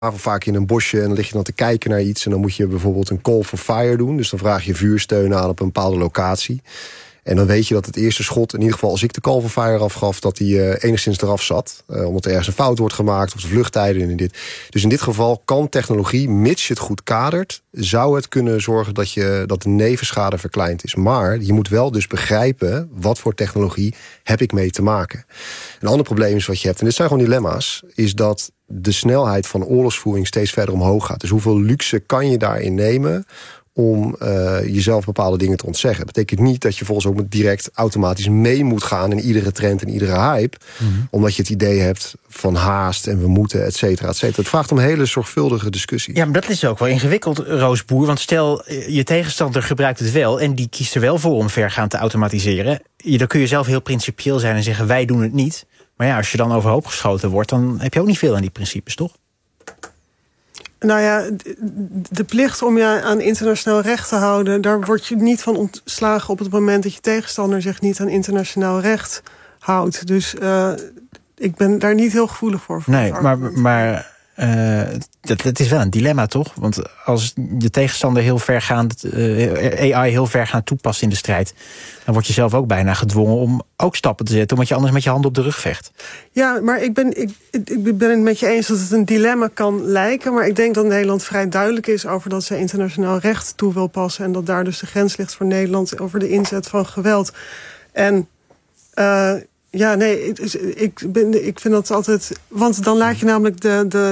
vaak in een bosje en dan lig je dan te kijken naar iets. En dan moet je bijvoorbeeld een call for fire doen. Dus dan vraag je vuursteun aan op een bepaalde locatie. En dan weet je dat het eerste schot, in ieder geval als ik de call for fire afgaf, dat die enigszins eraf zat. Omdat er ergens een fout wordt gemaakt of de vluchttijden en dit. Dus in dit geval kan technologie, mits je het goed kadert, zou het kunnen zorgen dat de nevenschade verkleind is. Maar je moet wel dus begrijpen, wat voor technologie heb ik mee te maken. Een ander probleem is wat je hebt, en dit zijn gewoon dilemma's, is dat de snelheid van oorlogsvoering steeds verder omhoog gaat. Dus hoeveel luxe kan je daarin nemen om jezelf bepaalde dingen te ontzeggen. Dat betekent niet dat je volgens ook direct automatisch mee moet gaan in iedere trend en iedere hype. Omdat je het idee hebt van haast en we moeten, et cetera, et cetera. Het vraagt om een hele zorgvuldige discussie. Ja, maar dat is ook wel ingewikkeld, Roos Boer. Want stel, je tegenstander gebruikt het wel en die kiest er wel voor om vergaand te automatiseren. Dan kun je zelf heel principieel zijn en zeggen, wij doen het niet. Maar ja, als je dan overhoop geschoten wordt, dan heb je ook niet veel aan die principes, toch? Nou ja, de plicht om je aan internationaal recht te houden, daar word je niet van ontslagen op het moment dat je tegenstander zich niet aan internationaal recht houdt. Dus ik ben daar niet heel gevoelig voor. Nee, maar het is wel een dilemma, toch? Want als je tegenstander AI heel vergaand toepast in de strijd, dan word je zelf ook bijna gedwongen om ook stappen te zetten, omdat je anders met je handen op de rug vecht. Ja, maar ik ben het met je eens dat het een dilemma kan lijken, maar ik denk dat Nederland vrij duidelijk is over dat ze internationaal recht toe wil passen en dat daar dus de grens ligt voor Nederland over de inzet van geweld. En ja, nee, ik vind dat altijd, want dan laat je namelijk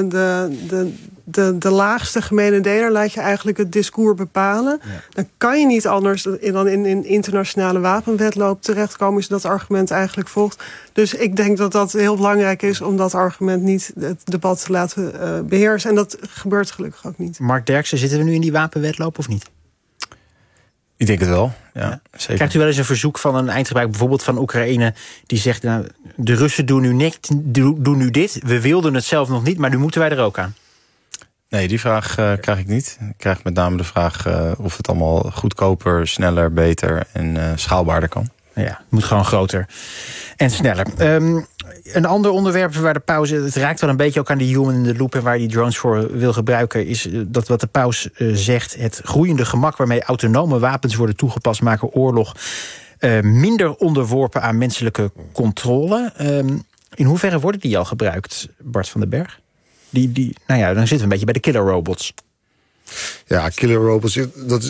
de laagste gemene deler, laat je eigenlijk het discours bepalen. Ja. Dan kan je niet anders dan in internationale wapenwetloop terechtkomen, als je dat argument eigenlijk volgt. Dus ik denk dat dat heel belangrijk is om dat argument niet het debat te laten beheersen. En dat gebeurt gelukkig ook niet. Mark Derksen, zitten we nu in die wapenwetloop of niet? Ik denk het wel, ja, zeker. Krijgt u wel eens een verzoek van een eindgebruiker, bijvoorbeeld van Oekraïne, die zegt, nou, de Russen doen nu dit, we wilden het zelf nog niet, maar nu moeten wij er ook aan? Nee, die vraag krijg ik niet. Ik krijg met name de vraag of het allemaal goedkoper, sneller, beter en schaalbaarder kan. Ja, het moet gewoon groter en sneller. Een ander onderwerp waar de paus, het raakt wel een beetje ook aan die human in the loop en waar die drones voor wil gebruiken, is dat wat de paus zegt, het groeiende gemak waarmee autonome wapens worden toegepast maken oorlog minder onderworpen aan menselijke controle. In hoeverre worden die al gebruikt, Bart van den Berg? Nou ja, dan zitten we een beetje bij de killer robots. Ja, killer robots,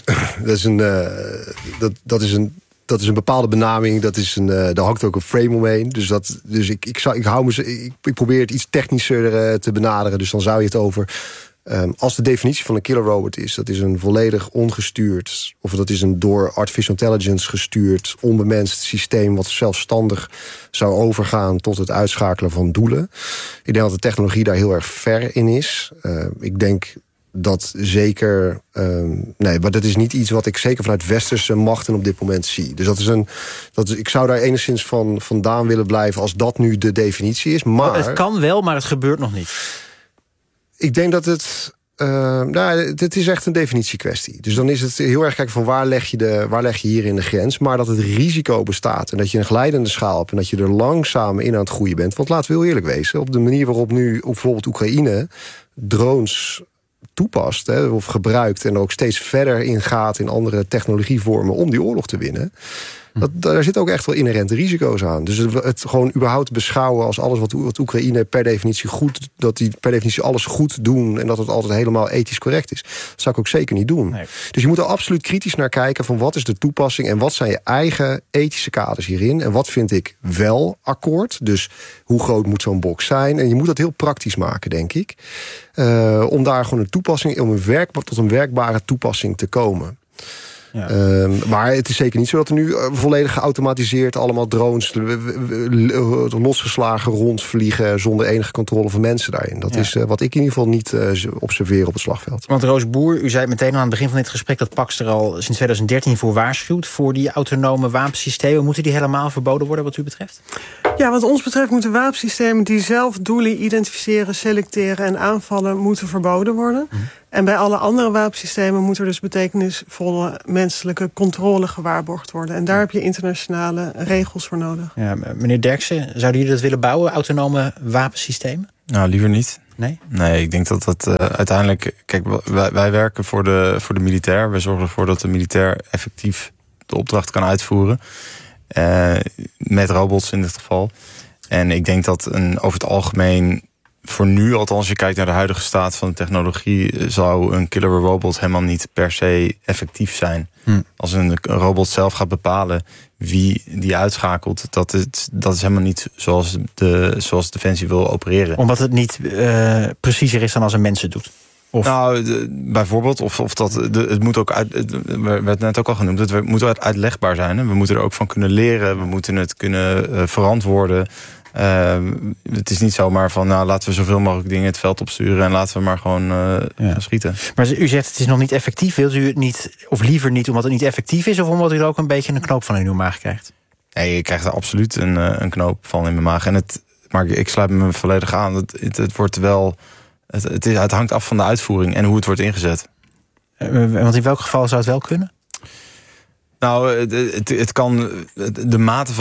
dat is een bepaalde benaming. Daar hangt ook een frame omheen. Dus ik probeer het iets technischer te benaderen. Dus dan zou je het over, als de definitie van een killer robot is, dat is een volledig ongestuurd, of dat is een door artificial intelligence gestuurd, onbemenst systeem wat zelfstandig zou overgaan tot het uitschakelen van doelen. Ik denk dat de technologie daar heel erg ver in is. Ik denk dat zeker, maar dat is niet iets wat ik zeker vanuit westerse machten op dit moment zie. Dus ik zou daar enigszins vandaan willen blijven als dat nu de definitie is. Maar het kan wel, maar het gebeurt nog niet. Ik denk dat het is echt een definitiekwestie. Dus dan is het heel erg kijken van waar leg je hierin de grens. Maar dat het risico bestaat en dat je een glijdende schaal hebt en dat je er langzaam in aan het groeien bent. Want laten we heel eerlijk wezen, op de manier waarop nu bijvoorbeeld Oekraïne drones toepast of gebruikt en er ook steeds verder in gaat in andere technologievormen om die oorlog te winnen. Daar zitten ook echt wel inherente risico's aan. Dus het gewoon überhaupt beschouwen als alles wat Oekraïne per definitie dat die per definitie alles goed doen en dat het altijd helemaal ethisch correct is. Dat zou ik ook zeker niet doen. Nee. Dus je moet er absoluut kritisch naar kijken van wat is de toepassing en wat zijn je eigen ethische kaders hierin en wat vind ik wel akkoord. Dus hoe groot moet zo'n box zijn? En je moet dat heel praktisch maken, denk ik. Om daar gewoon tot een werkbare toepassing te komen. Ja. Maar het is zeker niet zo dat er nu volledig geautomatiseerd allemaal drones losgeslagen rondvliegen zonder enige controle van mensen daarin. Dat is wat ik in ieder geval niet observeer op het slagveld. Want Roos Boer, u zei meteen aan het begin van dit gesprek dat Pax er al sinds 2013 voor waarschuwt, voor die autonome wapensystemen. Moeten die helemaal verboden worden wat u betreft? Ja, wat ons betreft moeten wapensystemen die zelf doelen identificeren, selecteren en aanvallen moeten verboden worden. En bij alle andere wapensystemen moet er dus betekenisvolle menselijke controle gewaarborgd worden. En daar heb je internationale regels voor nodig. Ja, meneer Derksen, zouden jullie dat willen bouwen, autonome wapensystemen? Nou, liever niet. Nee? Nee, ik denk dat dat uiteindelijk... Kijk, wij werken voor de militair. Wij zorgen ervoor dat de militair effectief de opdracht kan uitvoeren. Met robots in dit geval. En ik denk dat over het algemeen... Voor nu, althans, als je kijkt naar de huidige staat van de technologie... zou een killer robot helemaal niet per se effectief zijn. Als een robot zelf gaat bepalen wie die uitschakelt... dat is helemaal niet zoals Defensie wil opereren. Omdat het niet preciezer is dan als een mens het doet? Of? Nou, bijvoorbeeld, of dat het moet ook werd net ook al genoemd, het moet uitlegbaar zijn. Hè? We moeten er ook van kunnen leren, we moeten het kunnen verantwoorden. Het is niet zomaar van, nou, laten we zoveel mogelijk dingen het veld opsturen en laten we maar gewoon gaan schieten. Maar u zegt het is nog niet effectief. Wilt u het niet, of liever niet, omdat het niet effectief is, of omdat u er ook een beetje een knoop van in uw maag krijgt? Nee, je krijgt er absoluut een knoop van in mijn maag. Maar ik sluit me volledig aan. Het wordt wel. Het hangt af van de uitvoering en hoe het wordt ingezet. Want in welk geval zou het wel kunnen? Nou, het kan de mate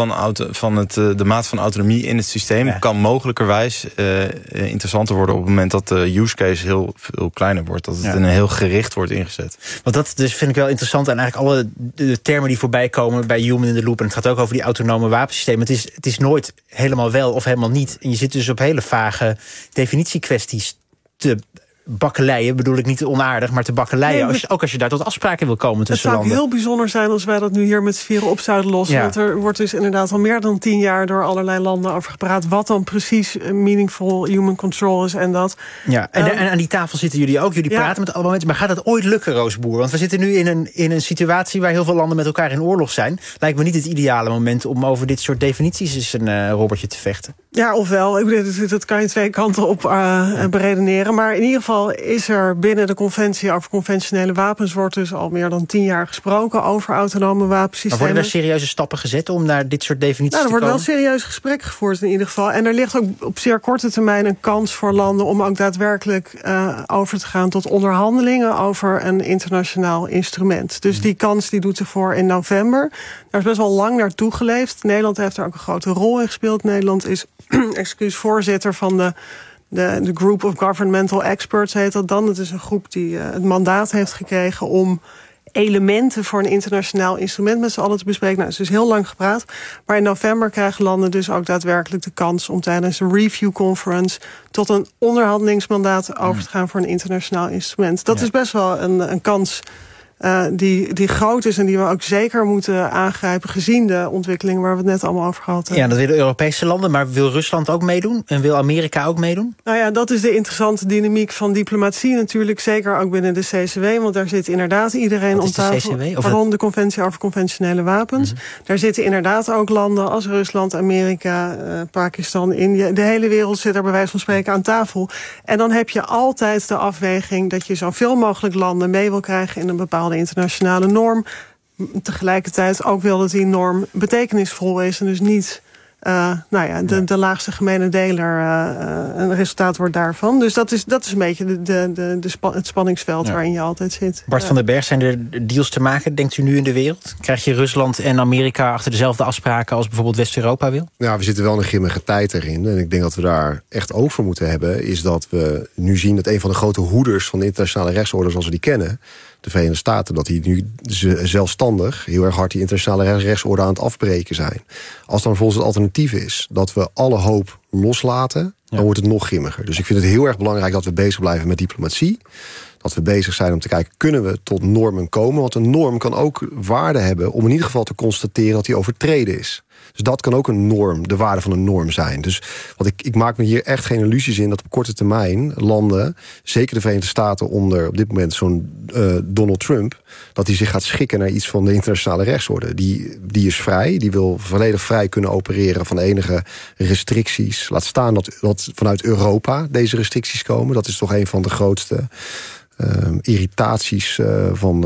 van autonomie in het systeem kan mogelijkerwijs interessanter worden op het moment dat de use case heel veel kleiner wordt. Dat het heel gericht wordt ingezet. Want dat dus vind ik wel interessant. En eigenlijk alle de termen die voorbij komen bij Human in the Loop. En het gaat ook over die autonome wapensystemen. Het is nooit helemaal wel of helemaal niet. En je zit dus op hele vage definitiekwesties te bakkeleien, bedoel ik niet onaardig, maar te bakkeleien. Nee, ook als je daar tot afspraken wil komen tussen landen. Het zou heel bijzonder zijn als wij dat nu hier met z'n vieren op zouden lossen. Ja. Want er wordt dus inderdaad al meer dan 10 jaar door allerlei landen over gepraat wat dan precies meaningful human control is en dat. Ja, en aan die tafel zitten jullie ook. Jullie praten met allemaal mensen. Maar gaat het ooit lukken, Roosboer? Want we zitten nu in een situatie waar heel veel landen met elkaar in oorlog zijn. Lijkt me niet het ideale moment om over dit soort definities eens een robbertje te vechten. Ja, ofwel. Dat kan je twee kanten op beredeneren. Maar in ieder geval is er binnen de conventie over conventionele wapens wordt dus al meer dan 10 jaar gesproken over autonome wapensystemen. Maar worden er serieuze stappen gezet om naar dit soort definities te komen? Er wordt wel serieus gesprek gevoerd in ieder geval. En er ligt ook op zeer korte termijn een kans voor landen om ook daadwerkelijk over te gaan tot onderhandelingen over een internationaal instrument. Dus die kans die doet zich voor in november. Daar is best wel lang naartoe geleefd. Nederland heeft daar ook een grote rol in gespeeld. Nederland is voorzitter van de Group of Governmental Experts heet dat dan. Het is een groep die het mandaat heeft gekregen om elementen voor een internationaal instrument met z'n allen te bespreken. Nou, het is dus heel lang gepraat. Maar in november krijgen landen dus ook daadwerkelijk de kans om tijdens de Review Conference tot een onderhandelingsmandaat over te gaan voor een internationaal instrument. Dat is best wel een kans die groot is en die we ook zeker moeten aangrijpen gezien de ontwikkelingen waar we het net allemaal over gehad hebben. Ja, dat willen Europese landen, maar wil Rusland ook meedoen? En wil Amerika ook meedoen? Nou ja, dat is de interessante dynamiek van diplomatie natuurlijk. Zeker ook binnen de CCW, want daar zit inderdaad iedereen om tafel. Waarom de Conventie over Conventionele Wapens. Daar zitten inderdaad ook landen als Rusland, Amerika, Pakistan, India. De hele wereld zit er bij wijze van spreken aan tafel. En dan heb je altijd de afweging dat je zoveel mogelijk landen mee wil krijgen in een bepaalde internationale norm. Tegelijkertijd ook wil dat die norm betekenisvol is en dus niet de laagste gemene deler een resultaat wordt daarvan. Dus dat is een beetje het spanningsveld waarin je altijd zit. Bart van den Berg, zijn er deals te maken, denkt u nu in de wereld? Krijg je Rusland en Amerika achter dezelfde afspraken als bijvoorbeeld West-Europa wil? Ja, we zitten wel in een grimmige tijd erin. En ik denk dat we daar echt oog voor moeten hebben. Is dat we nu zien dat een van de grote hoeders van de internationale rechtsorde zoals we die kennen, de Verenigde Staten, dat die nu zelfstandig heel erg hard die internationale rechtsorde aan het afbreken zijn. Als dan volgens het alternatief is dat we alle hoop loslaten, dan wordt het nog grimmiger. Dus ik vind het heel erg belangrijk dat we bezig blijven met diplomatie. Dat we bezig zijn om te kijken, kunnen we tot normen komen? Want een norm kan ook waarde hebben om in ieder geval te constateren dat die overtreden is. Dus dat kan ook een norm, de waarde van een norm zijn. Dus ik maak me hier echt geen illusies in dat op korte termijn landen, zeker de Verenigde Staten onder op dit moment zo'n Donald Trump, dat hij zich gaat schikken naar iets van de internationale rechtsorde. Die is vrij, die wil volledig vrij kunnen opereren van enige restricties. Laat staan dat vanuit Europa deze restricties komen. Dat is toch een van de grootste irritaties van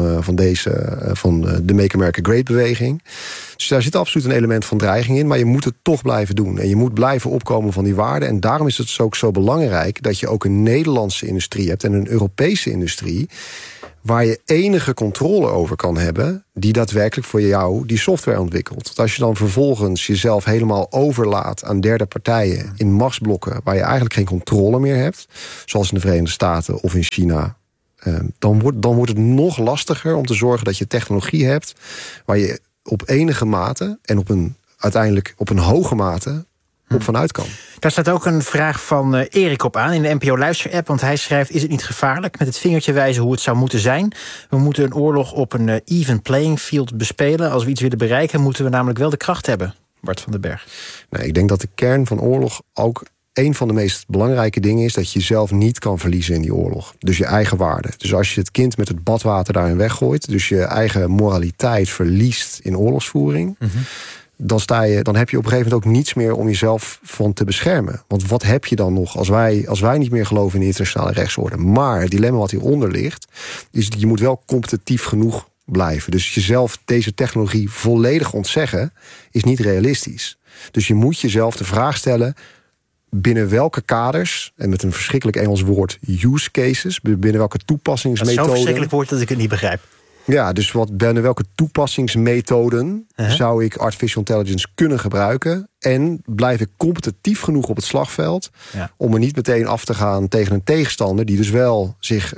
de Make America Great beweging. Dus daar zit absoluut een element van dreiging in, maar je moet het toch blijven doen. En je moet blijven opkomen van die waarden. En daarom is het ook zo belangrijk dat je ook een Nederlandse industrie hebt en een Europese industrie, waar je enige controle over kan hebben, die daadwerkelijk voor jou die software ontwikkelt. Want als je dan vervolgens jezelf helemaal overlaat aan derde partijen in machtsblokken waar je eigenlijk geen controle meer hebt, zoals in de Verenigde Staten of in China, dan wordt het nog lastiger om te zorgen dat je technologie hebt waar je op enige mate en uiteindelijk op een hoge mate op vanuit kan. Daar staat ook een vraag van Erik op aan in de NPO Luister-app. Want hij schrijft, is het niet gevaarlijk met het vingertje wijzen hoe het zou moeten zijn? We moeten een oorlog op een even playing field bespelen. Als we iets willen bereiken, moeten we namelijk wel de kracht hebben. Bart van den Berg. Nee, ik denk dat de kern van oorlog ook een van de meest belangrijke dingen is dat je jezelf niet kan verliezen in die oorlog. Dus je eigen waarde. Dus als je het kind met het badwater daarin weggooit, dus je eigen moraliteit verliest in oorlogsvoering, dan heb je op een gegeven moment ook niets meer om jezelf van te beschermen. Want wat heb je dan nog als wij niet meer geloven in de internationale rechtsorde? Maar het dilemma wat hieronder ligt, is dat je moet wel competitief genoeg blijven. Dus jezelf deze technologie volledig ontzeggen is niet realistisch. Dus je moet jezelf de vraag stellen, binnen welke kaders, en met een verschrikkelijk Engels woord, use cases, binnen welke toepassingsmethoden. Dat is zo'n verschrikkelijk woord dat ik het niet begrijp. Ja, dus binnen welke toepassingsmethoden zou ik artificial intelligence kunnen gebruiken? En blijf ik competitief genoeg op het slagveld om er niet meteen af te gaan tegen een tegenstander die dus wel zich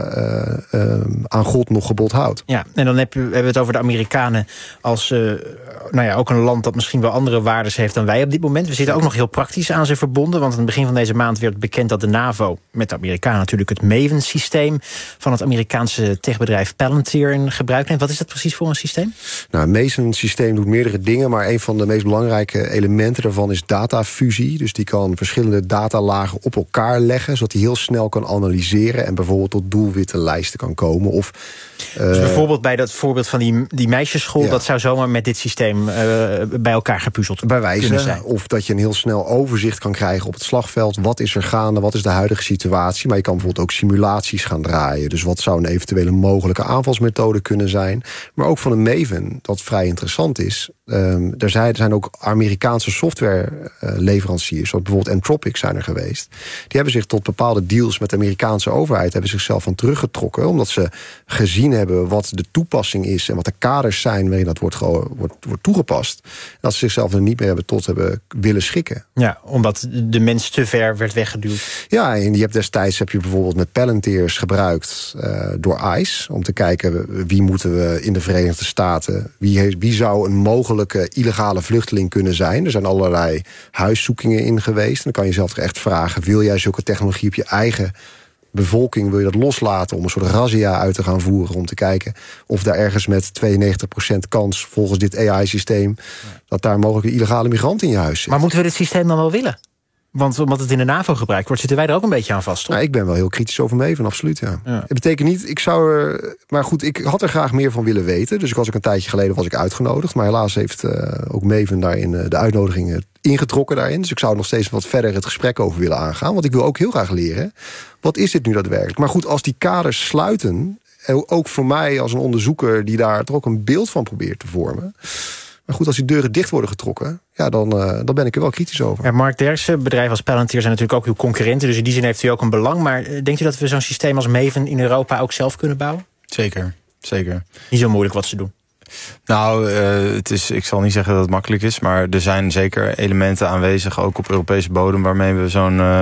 aan God nog gebod houdt. Ja, en dan hebben we het over de Amerikanen als ook een land dat misschien wel andere waardes heeft dan wij op dit moment. We zitten ook nog heel praktisch aan ze verbonden, want aan het begin van deze maand werd bekend dat de NAVO, met de Amerikanen natuurlijk, het Maven-systeem van het Amerikaanse techbedrijf Palantir in gebruik neemt. Wat is dat precies voor een systeem? Nou, een Maven-systeem doet meerdere dingen, maar een van de meest belangrijke elementen daarvan is datafusie. Dus die kan verschillende datalagen op elkaar leggen, zodat hij heel snel kan analyseren en bijvoorbeeld tot doelwittenlijsten kan komen. Of dus bijvoorbeeld bij dat voorbeeld van die meisjesschool, dat zou zomaar met dit systeem bij elkaar gepuzzeld bij wijze kunnen zijn. Of dat je een heel snel overzicht kan krijgen op het slagveld. Wat is er gaande? Wat is de huidige situatie? Maar je kan bijvoorbeeld ook simulaties gaan draaien. Dus wat zou een eventuele mogelijke aanvalsmethode kunnen zijn? Maar ook van een Maven, dat vrij interessant is. Er zijn ook Amerikaanse softwareleveranciers, zoals bijvoorbeeld Anthropic zijn er geweest. Die hebben zich tot bepaalde deals met de Amerikaanse overheid hebben zichzelf van teruggetrokken, omdat ze gezien hebben wat de toepassing is en wat de kaders zijn waarin dat wordt toegepast. Dat ze zichzelf er niet meer hebben willen schikken. Ja, omdat de mens te ver werd weggeduwd. Ja, en destijds heb je bijvoorbeeld met Palantirs gebruikt door ICE, om te kijken wie moeten we in de Verenigde Staten, wie zou een mogelijke illegale vluchteling kunnen zijn. Er zijn allerlei huiszoekingen in geweest. En dan kan je jezelf toch echt vragen, wil jij zulke technologie op je eigen bevolking, wil je dat loslaten om een soort razzia uit te gaan voeren, om te kijken of daar ergens met 92% kans volgens dit AI-systeem dat daar mogelijk een illegale migrant in je huis zit. Maar moeten we dit systeem dan wel willen? Want omdat het in de NAVO gebruikt wordt, zitten wij er ook een beetje aan vast, toch? Nou, ik ben wel heel kritisch over Maven, absoluut, ja. Het betekent niet, maar goed, ik had er graag meer van willen weten. Dus een tijdje geleden uitgenodigd. Maar helaas heeft ook Maven daarin de uitnodiging ingetrokken daarin. Dus ik zou nog steeds wat verder het gesprek over willen aangaan. Want ik wil ook heel graag leren, wat is dit nu daadwerkelijk? Maar goed, als die kaders sluiten, ook voor mij als een onderzoeker die daar toch ook een beeld van probeert te vormen. Maar goed, als die deuren dicht worden getrokken, dan ben ik er wel kritisch over. Ja, Mark Derksen, bedrijven als Palantir zijn natuurlijk ook uw concurrenten. Dus in die zin heeft u ook een belang. Maar denkt u dat we zo'n systeem als Maven in Europa ook zelf kunnen bouwen? Zeker. Niet zo moeilijk wat ze doen. Nou, ik zal niet zeggen dat het makkelijk is, maar er zijn zeker elementen aanwezig, ook op Europese bodem, waarmee we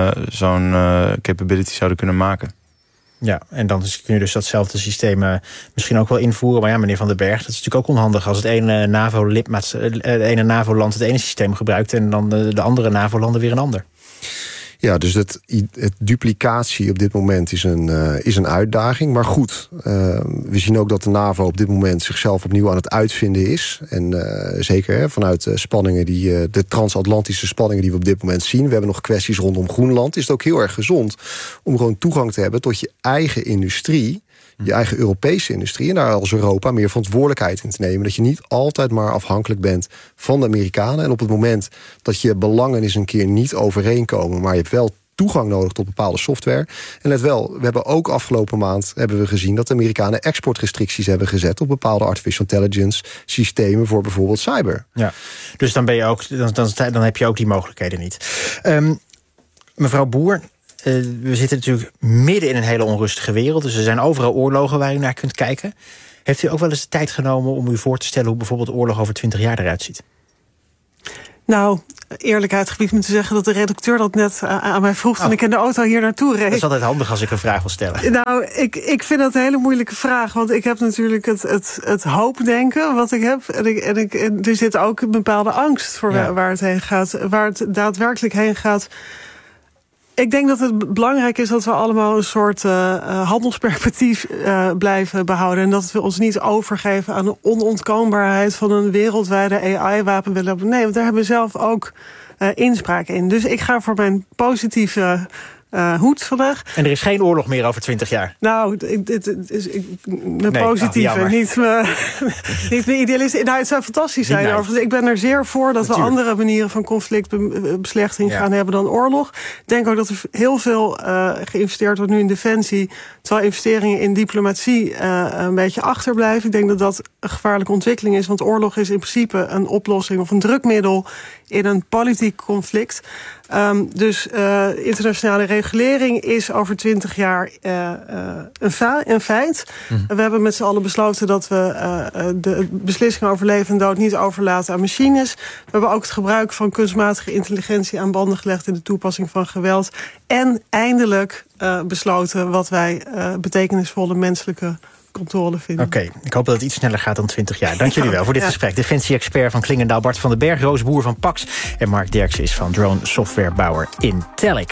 zo'n capability zouden kunnen maken. Ja, en dan kun je dus datzelfde systeem misschien ook wel invoeren. Maar ja, meneer Van den Berg, dat is natuurlijk ook onhandig als het ene NAVO-land het ene systeem gebruikt en dan de andere NAVO-landen weer een ander. Ja, dus het duplicatie op dit moment is een uitdaging. Maar goed, we zien ook dat de NAVO op dit moment zichzelf opnieuw aan het uitvinden is. En zeker vanuit spanningen de transatlantische spanningen die we op dit moment zien. We hebben nog kwesties rondom Groenland. Is het ook heel erg gezond om gewoon toegang te hebben tot je eigen industrie. Je eigen Europese industrie en daar als Europa meer verantwoordelijkheid in te nemen. Dat je niet altijd maar afhankelijk bent van de Amerikanen. En op het moment dat je belangen eens een keer niet overeenkomen, maar je hebt wel toegang nodig tot bepaalde software. En let wel, we hebben ook afgelopen maand gezien dat de Amerikanen exportrestricties hebben gezet op bepaalde artificial intelligence systemen voor bijvoorbeeld cyber. Ja, dus dan heb je ook die mogelijkheden niet. Mevrouw Boer, we zitten natuurlijk midden in een hele onrustige wereld. Dus er zijn overal oorlogen waar u naar kunt kijken. Heeft u ook wel eens de tijd genomen om u voor te stellen hoe bijvoorbeeld oorlog over 20 jaar eruit ziet? Nou, eerlijkheid gebied me te zeggen dat de redacteur dat net aan mij vroeg toen ik in de auto hier naartoe reed. Dat is altijd handig als ik een vraag wil stellen. Nou, ik vind dat een hele moeilijke vraag. Want ik heb natuurlijk het hoopdenken wat ik heb. En er zit ook een bepaalde angst voor waar het heen gaat. Waar het daadwerkelijk heen gaat. Ik denk dat het belangrijk is dat we allemaal een soort handelsperspectief blijven behouden. En dat we ons niet overgeven aan de onontkoombaarheid van een wereldwijde AI-wapen willen hebben. Nee, want daar hebben we zelf ook inspraak in. Dus ik ga voor mijn positieve hoed vandaag. En er is geen oorlog meer over 20 jaar? Nou, mijn positieve, niet mijn idealisten. Nou, het zou fantastisch zijn. Overigens. Ik ben er zeer voor dat we andere manieren van conflictbeslechting gaan hebben dan oorlog. Ik denk ook dat er heel veel geïnvesteerd wordt nu in defensie, terwijl investeringen in diplomatie een beetje achterblijven. Ik denk dat dat een gevaarlijke ontwikkeling is, want oorlog is in principe een oplossing of een drukmiddel in een politiek conflict. Dus internationale regulering is over 20 jaar een feit. We hebben met z'n allen besloten dat we de beslissing over leven en dood niet overlaten aan machines. We hebben ook het gebruik van kunstmatige intelligentie aan banden gelegd in de toepassing van geweld. En eindelijk besloten wat wij betekenisvolle menselijke controle vinden. Oké, ik hoop dat het iets sneller gaat dan 20 jaar. Dank jullie wel voor dit gesprek. Defensie-expert van Klingendaal, Bart van den Berg, Roos Boer van Pax en Mark Derksen is van drone softwarebouwer Intellic.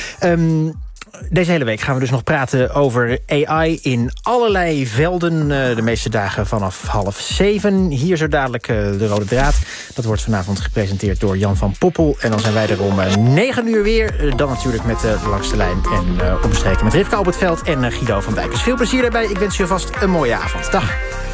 Deze hele week gaan we dus nog praten over AI in allerlei velden. De meeste dagen vanaf 6:30. Hier zo dadelijk de Rode Draad. Dat wordt vanavond gepresenteerd door Jan van Poppel. En dan zijn wij er om 9 uur weer. Dan natuurlijk met de Langs de Lijn en omstreken met Rivka op het veld en Guido van Dijk. Dus veel plezier daarbij. Ik wens je vast een mooie avond. Dag.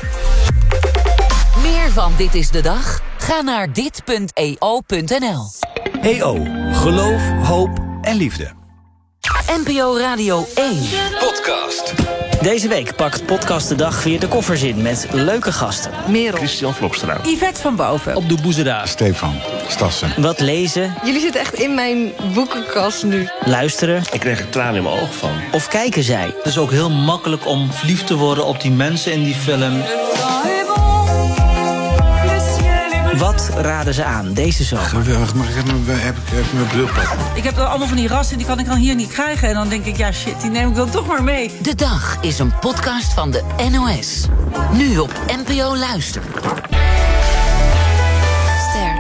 Meer van Dit is de Dag? Ga naar dit.eo.nl. EO. Geloof, hoop en liefde. NPO Radio 1. Podcast. Deze week pakt Podcast de Dag weer de koffers in met leuke gasten. Merel. Christian Vlopstra. Yvette van Boven. Op de Boezeda. Stefan Stassen. Wat lezen. Jullie zitten echt in mijn boekenkast nu. Luisteren. Ik kreeg er tranen in mijn ogen van. Of kijken zij. Het is ook heel makkelijk om verliefd te worden op die mensen in die film. Wat raden ze aan deze zomer? Geweldig, maar heb ik mijn bril pakken. Ik heb allemaal van die rassen, die kan ik dan hier niet krijgen. En dan denk ik, ja shit, die neem ik dan toch maar mee. De Dag is een podcast van de NOS. Nu op NPO Luister. Ster.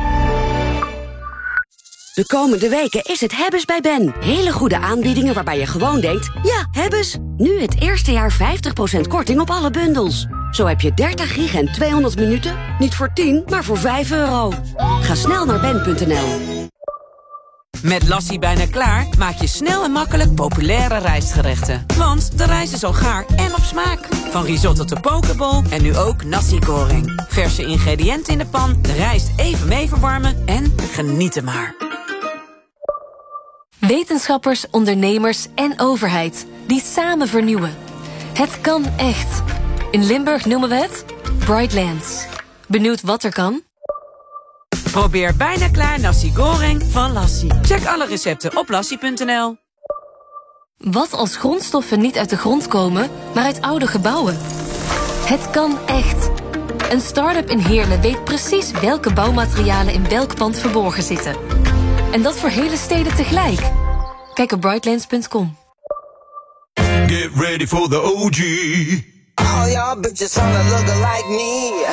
De komende weken is het Hebbes bij Ben. Hele goede aanbiedingen waarbij je gewoon denkt, ja, Hebbes. Nu het eerste jaar 50% korting op alle bundels. Zo heb je 30 gig en 200 minuten, niet voor 10, maar voor €5. Ga snel naar ben.nl. Met Lassie bijna klaar maak je snel en makkelijk populaire rijstgerechten. Want de rijst is al gaar en op smaak. Van risotto tot pokeball en nu ook nasi goreng. Verse ingrediënten in de pan, de rijst even mee verwarmen en genieten maar. Wetenschappers, ondernemers en overheid die samen vernieuwen. Het kan echt. In Limburg noemen we het Brightlands. Benieuwd wat er kan? Probeer bijna klaar nasi goreng van Lassie. Check alle recepten op lassie.nl. Wat als grondstoffen niet uit de grond komen, maar uit oude gebouwen? Het kan echt. Een start-up in Heerlen weet precies welke bouwmaterialen in welk pand verborgen zitten. En dat voor hele steden tegelijk. Kijk op brightlands.com. Get ready for the OG. All y'all bitches wanna look like me.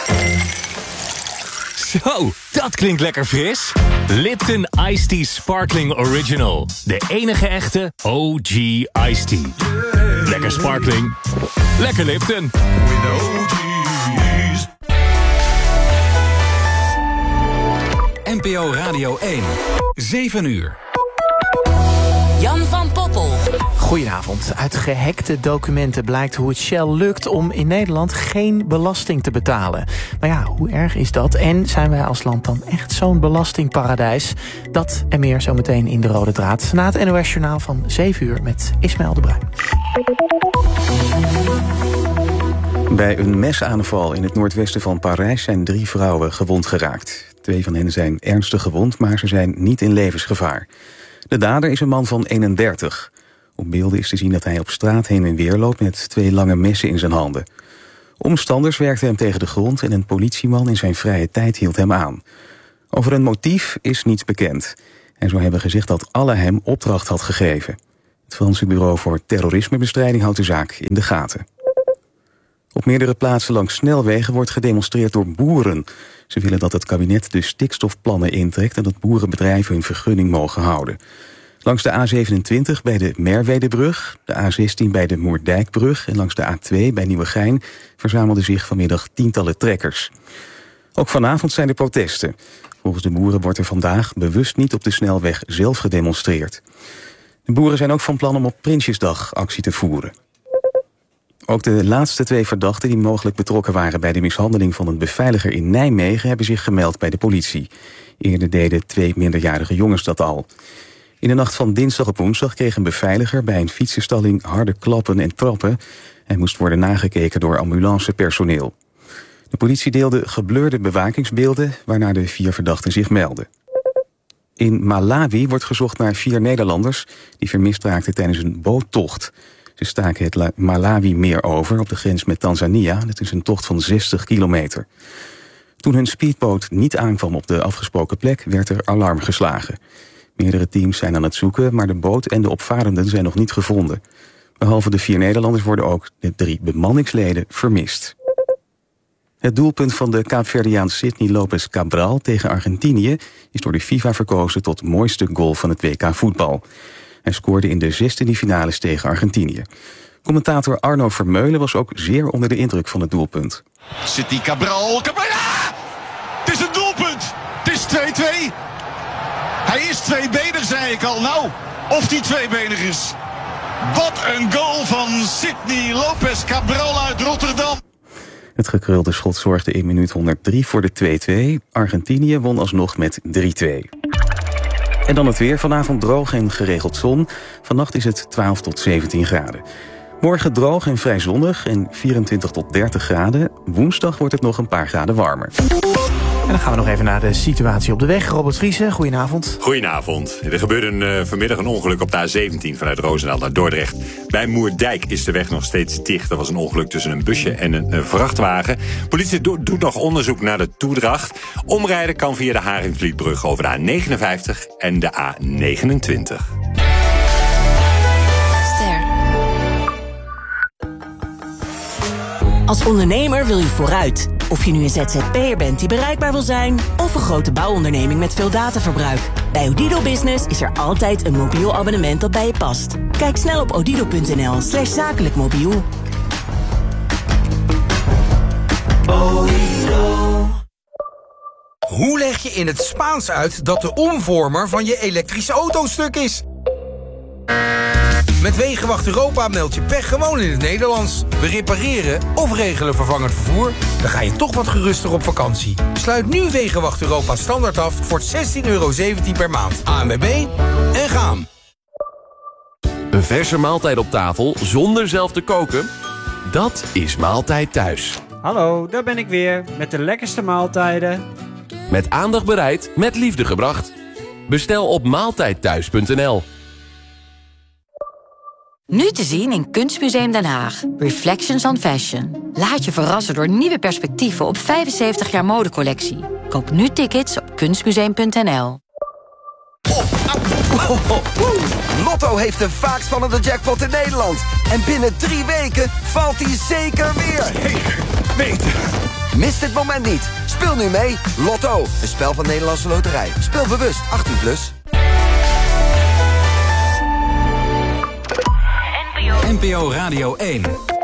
Zo, dat klinkt lekker fris. Lipton Iced Tea Sparkling Original. De enige echte OG Iced Tea. Lekker sparkling. Lekker Lipton. With the OG's. NPO Radio 1. 7 uur. Jan van Poppel. Goedenavond. Uit gehackte documenten blijkt hoe het Shell lukt om in Nederland geen belasting te betalen. Maar ja, hoe erg is dat? En zijn wij als land dan echt zo'n belastingparadijs? Dat en meer zometeen in de Rode Draad. Na het NOS-journaal van 7 uur met Ismaël de Bruin. Bij een mesaanval in het noordwesten van Parijs zijn 3 vrouwen gewond geraakt. 2 van hen zijn ernstig gewond, maar ze zijn niet in levensgevaar. De dader is een man van 31. Op beelden is te zien dat hij op straat heen en weer loopt met 2 lange messen in zijn handen. Omstanders werkten hem tegen de grond en een politieman in zijn vrije tijd hield hem aan. Over een motief is niets bekend. Hij zou hebben gezegd dat Allah hem opdracht had gegeven. Het Franse Bureau voor Terrorismebestrijding houdt de zaak in de gaten. Op meerdere plaatsen langs snelwegen wordt gedemonstreerd door boeren. Ze willen dat het kabinet de stikstofplannen intrekt en dat boerenbedrijven hun vergunning mogen houden. Langs de A27 bij de Merwedebrug, de A16 bij de Moerdijkbrug en langs de A2 bij Nieuwegein verzamelden zich vanmiddag tientallen trekkers. Ook vanavond zijn er protesten. Volgens de boeren wordt er vandaag bewust niet op de snelweg zelf gedemonstreerd. De boeren zijn ook van plan om op Prinsjesdag actie te voeren. Ook de laatste 2 verdachten die mogelijk betrokken waren bij de mishandeling van een beveiliger in Nijmegen hebben zich gemeld bij de politie. Eerder deden 2 minderjarige jongens dat al. In de nacht van dinsdag op woensdag kreeg een beveiliger bij een fietsenstalling harde klappen en trappen. Hij moest worden nagekeken door ambulancepersoneel. De politie deelde geblurde bewakingsbeelden waarna de 4 verdachten zich melden. In Malawi wordt gezocht naar 4 Nederlanders die vermist raakten tijdens een boottocht. Ze staken het Malawi-meer over op de grens met Tanzania. Dat is een tocht van 60 kilometer. Toen hun speedboot niet aankwam op de afgesproken plek, werd er alarm geslagen. Meerdere teams zijn aan het zoeken, maar de boot en de opvarenden zijn nog niet gevonden. Behalve de 4 Nederlanders worden ook de 3 bemanningsleden vermist. Het doelpunt van de Kaapverdiaan Sidney Lopez Cabral tegen Argentinië is door de FIFA verkozen tot mooiste goal van het WK voetbal. Hij scoorde in de 16e finales tegen Argentinië. Commentator Arno Vermeulen was ook zeer onder de indruk van het doelpunt. Sidney Cabral. Het is een doelpunt. Het is 2-2. Hij is tweebenig, zei ik al. Nou, of die tweebenig is. Wat een goal van Sidney Lopez Cabral uit Rotterdam. Het gekrulde schot zorgde in minuut 103 voor de 2-2. Argentinië won alsnog met 3-2. En dan het weer. Vanavond droog en geregeld zon. Vannacht is het 12 tot 17 graden. Morgen droog en vrij zonnig en 24 tot 30 graden. Woensdag wordt het nog een paar graden warmer. En dan gaan we nog even naar de situatie op de weg. Robert Vriesen, goedenavond. Goedenavond. Er gebeurde vanmiddag een ongeluk op de A17 vanuit Roosendaal naar Dordrecht. Bij Moerdijk is de weg nog steeds dicht. Er was een ongeluk tussen een busje en een vrachtwagen. Politie doet nog onderzoek naar de toedracht. Omrijden kan via de Haringvlietbrug over de A59 en de A29. Als ondernemer wil je vooruit. Of je nu een ZZP'er bent die bereikbaar wil zijn, of een grote bouwonderneming met veel dataverbruik. Bij Odido Business is er altijd een mobiel abonnement dat bij je past. Kijk snel op odido.nl/zakelijk mobiel. Hoe leg je in het Spaans uit dat de omvormer van je elektrische auto stuk is? Met Wegenwacht Europa meld je pech gewoon in het Nederlands. We repareren of regelen vervangend vervoer. Dan ga je toch wat geruster op vakantie. Sluit nu Wegenwacht Europa standaard af voor €16,17 per maand. ANWB en gaan. Een verse maaltijd op tafel zonder zelf te koken? Dat is Maaltijd Thuis. Hallo, daar ben ik weer met de lekkerste maaltijden. Met aandacht bereid, met liefde gebracht. Bestel op maaltijdthuis.nl. Nu te zien in Kunstmuseum Den Haag. Reflections on Fashion. Laat je verrassen door nieuwe perspectieven op 75 jaar modecollectie. Koop nu tickets op kunstmuseum.nl. Lotto heeft de vaakst vallende jackpot in Nederland. En binnen 3 weken valt hij zeker weer. Zeker weten. Mis dit moment niet. Speel nu mee. Lotto, een spel van Nederlandse Loterij. Speel bewust, 18+. NPO Radio 1.